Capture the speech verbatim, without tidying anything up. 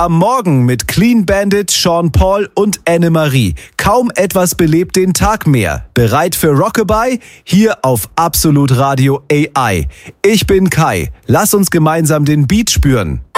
am Morgen mit Clean Bandit, Sean Paul und Annemarie. Kaum etwas belebt den Tag mehr. Bereit für Rockabye? Hier auf Absolut Radio A I. Ich bin Kai. Lass uns gemeinsam den Beat spüren.